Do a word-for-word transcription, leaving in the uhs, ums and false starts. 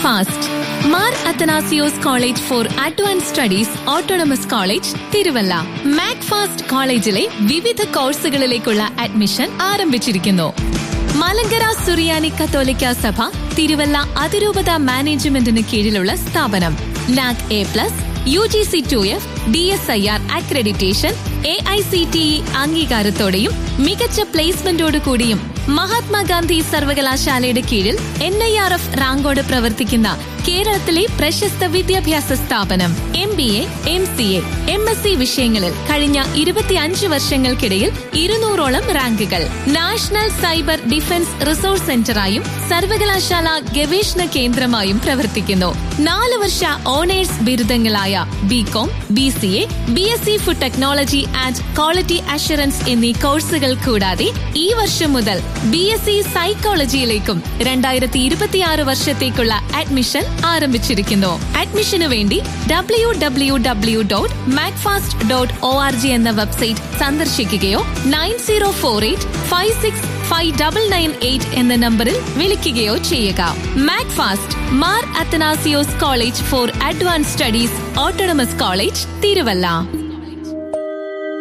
Macfast, Mar Athanasios college four advance studies autonomous college, Thiruvalla. Macfast കോളേജിലെ വിവിധ കോഴ്സുകളിലേക്കുള്ള admission ആരംഭിച്ചിരിക്കുന്നു. മലങ്കര സുറിയാനി കത്തോലിക്ക സഭ തിരുവല്ല അതിരൂപത മാനേജ്മെന്റിന് കീഴിലുള്ള സ്ഥാപനം. NAAC A plus, U G C to F, D S I R accreditation, A I C T E അംഗീകാരത്തോടെയും മികച്ച പ്ലേസ്മെന്റോടു കൂടിയും മഹാത്മാഗാന്ധി സർവകലാശാലയുടെ കീഴിൽ എൻ ഐ ആർ എഫ് റാങ്കോട് പ്രവർത്തിക്കുന്ന കേരളത്തിലെ പ്രശസ്ത വിദ്യാഭ്യാസ സ്ഥാപനം. M B A, M C A, M S C വിഷയങ്ങളിൽ കഴിഞ്ഞ ഇരുപത്തിയഞ്ച് വർഷങ്ങൾക്കിടയിൽ ഇരുന്നൂറോളം റാങ്കുകൾ. നാഷണൽ സൈബർ ഡിഫൻസ് റിസോഴ്സ് സെന്ററായും സർവകലാശാല ഗവേഷണ കേന്ദ്രമായും പ്രവർത്തിക്കുന്നു. നാല് വർഷ owners ബിരുദങ്ങളായ BCom, B C A, B S C food technology and quality assurance എന്നീ കോഴ്സുകൾ കൂടാതെ ഈ വർഷം മുതൽ ബി എസ് സി സൈക്കോളജിയിലേക്കും രണ്ടായിരത്തി ഇരുപത്തിയാറ് വർഷത്തേക്കുള്ള അഡ്മിഷൻ ആരംഭിച്ചിരിക്കുന്നു. അഡ്മിഷനു വേണ്ടി W W W dot Macfast dot O R G എന്ന website സന്ദർശിക്കുകയോ nine zero four eight five six five double nine eight എന്ന നമ്പറിൽ വിളിക്കുകയോ ചെയ്യുക. Macfast, Mar Athanasios college four advance studies autonomous college, Thiruvalla.